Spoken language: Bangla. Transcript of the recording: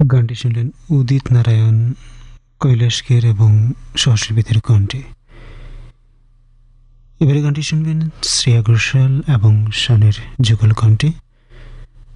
গানটি শুনলেন উদিত নারায়ণ, কৈলাস খের এবং সহশিল্পীদের কণ্ঠে। এবারে গানটি শুনবেন শ্রেয়া ঘোষাল এবং শানের যুগল কণ্ঠে।